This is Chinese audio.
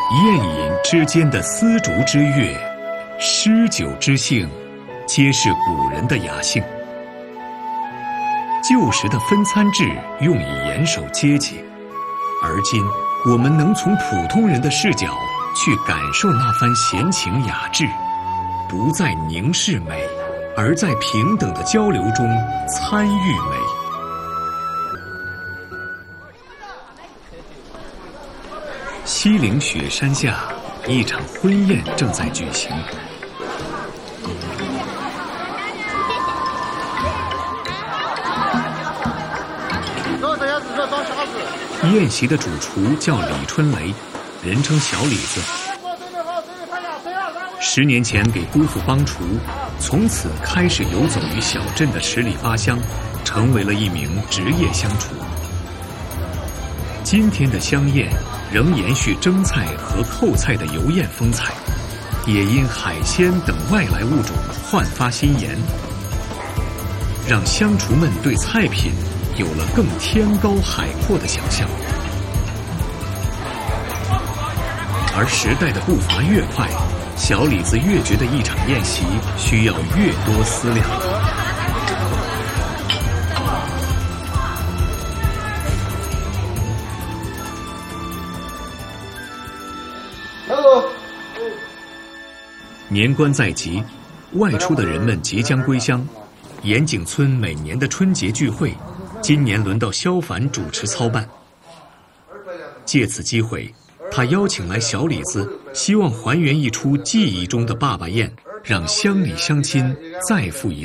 宴饮之间的丝竹之乐，诗酒之兴，皆是古人的雅兴。旧时的分餐制用以严守阶级，而今我们能从普通人的视角去感受那番闲情雅致，不再凝视美，而在平等的交流中参与美。西岭雪山下，一场婚宴正在举行。宴席的主厨叫李春雷，人称小李子。10年前给姑父帮厨，从此开始游走于小镇的十里八乡，成为了一名职业香厨。今天的香宴仍延续蒸菜和扣菜的油艳风采，也因海鲜等外来物种焕发新颜，让香厨们对菜品有了更天高海阔的想象。而时代的步伐越快，小李子越觉得一场宴席需要越多思量。年关在即，外出的人们即将归乡。岩井村每年的春节聚会，今年轮到萧凡主持操办。借此机会，他邀请来小李子，希望还原一出记忆中的爸爸宴，让乡里乡亲再赴一